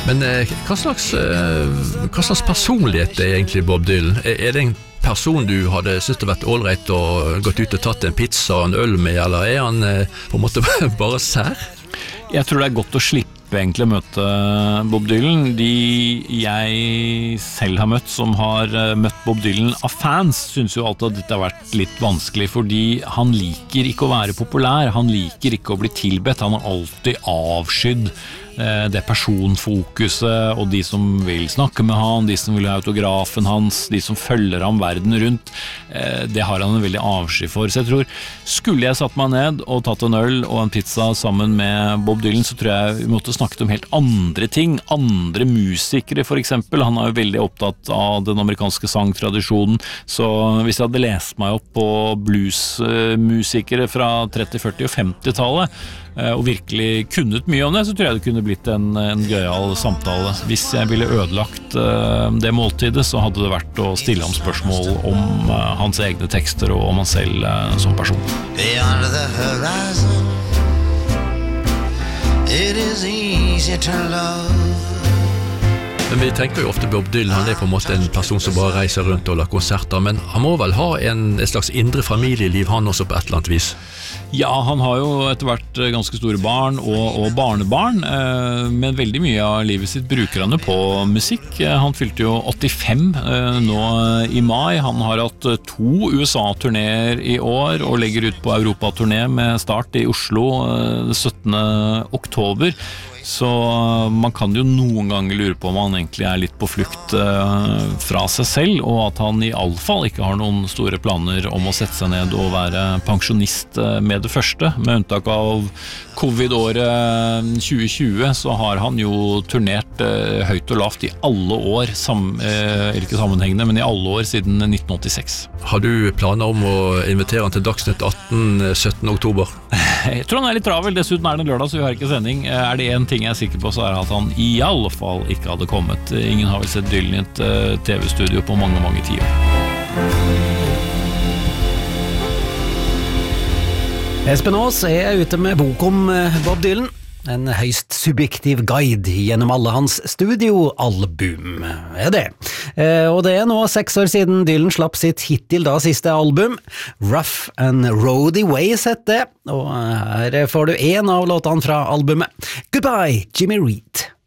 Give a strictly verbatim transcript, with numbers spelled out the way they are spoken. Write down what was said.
Men eh, hva, slags, eh, hva slags personlighet er egentlig Bob Dylan? Er, er det en person du hadde syntes det vært ålreit og gått ut og tatt en pizza og en øl med, eller er han eh, på en måte bare sær? Jeg tror det er godt å slippe egentlig å møte Bob Dylan. De jeg selv har møtt som har møtt Bob Dylan av fans, synes jo alltid at dette har vært litt vanskelig, fordi han liker ikke å være populær, han liker ikke å bli tilbedt, han har alltid avskydd det personfokuset og de som vil snakke med han, de som vil ha autografen hans, de som følger ham verden rundt, det har han en veldig avsky for. Så jeg tror, skulle jeg satt meg ned og tatt en øl og en pizza sammen med Bob Dylan, så tror jeg vi måtte snakket om helt andre ting, andre musikere for eksempel. Han er jo veldig opptatt av den amerikanske sangtradisjonen, så hvis jeg hadde lest meg opp på bluesmusikere fra tretti-, førti- og femti-tallet, og virkelig kunnet mye om det, så tror jeg det kunne blitt en, en gøyal samtale. Hvis jeg ville ødelagt uh, det måltidet, så hadde det vært å stille ham spørsmål om uh, hans egne tekster og om han selv uh, som person. Beyond the horizon, it is easy to love. Men vi tenker jo ofte Bob Dylan, han er på en måte en person som bare reiser rundt og lager konserter, men han må vel ha en, et slags indre familieliv han også på et eller annet vis? Ja, han har jo etter hvert ganske store barn og, og barnebarn, eh, men veldig mye av livet sitt bruker han jo på musikk. Han fylte jo åttifem eh, nå i mai. Han har hatt to U S A-turnéer i år og legger ut på Europa-turné med start i Oslo eh, syttende oktober. Så man kan jo noen ganger lure på om han egentlig er litt på flukt uh, fra seg selv, og at han i alle fall ikke har noen store planer om å sette seg ned og være pensjonist uh, med det første. Med unntak av covid-året tjue tjue så har han jo turnert uh, høyt og lavt i alle år, sam, uh, ikke sammenhengende, men i alle år siden nitten åttiseks. Har du planer om å invitere han til Dagsnytt atten syttende oktober? Jeg tror han er litt travel, dessuten er det en lørdag, så vi har ikke sending. Er det en ting jeg er sikker på, så er at han i alle fall ikke hadde kommet. Ingen har vel sett Dylan i et uh, T V-studio på mange, mange tiår. Espen Aas er ute med bok om Bob Dylan. En høyst subjektiv guide gjennom alle hans studioalbum er det. Eh, og det er nå seks år siden Dylan slapp sitt hittil da siste album. Rough and Roady Ways heter det, og her får du en av låtene fra albumet. Goodbye, Jimmy Reed.